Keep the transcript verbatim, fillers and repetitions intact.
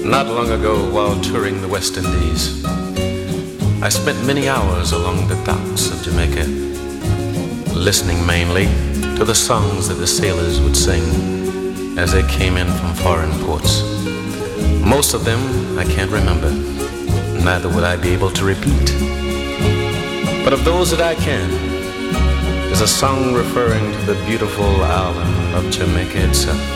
Not long ago, while touring the West Indies, I spent many hours along the docks of Jamaica, listening mainly to the songs that the sailors would sing as they came in from foreign ports. Most of them I can't remember, neither would I be able to repeat. But of those that I can, is a song referring to the beautiful island of Jamaica itself.